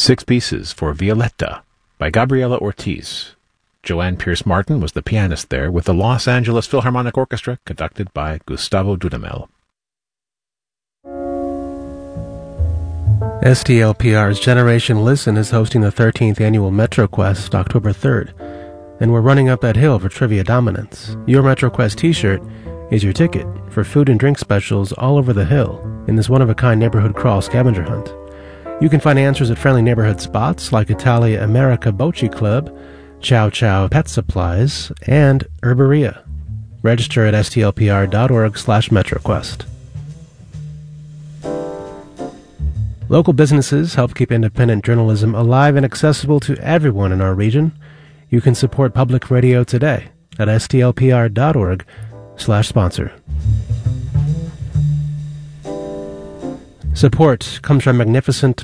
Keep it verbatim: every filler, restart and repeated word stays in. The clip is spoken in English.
Six Pieces for Violetta by Gabriela Ortiz. Joanne Pierce Martin was the pianist there, with the Los Angeles Philharmonic Orchestra conducted by Gustavo Dudamel. S T L P R's Generation Listen is hosting the thirteenth annual MetroQuest October third, and we're running up that hill for trivia dominance. Your MetroQuest t-shirt is your ticket for food and drink specials all over the hill in this one-of-a-kind neighborhood crawl scavenger hunt. You can find answers at friendly neighborhood spots like Italia America Bocce Club, Chow Chow Pet Supplies, and Herberia. Register at stlpr.org slash MetroQuest. Local businesses help keep independent journalism alive and accessible to everyone in our region. You can support public radio today at stlpr.org slash sponsor. Support comes from Magnificent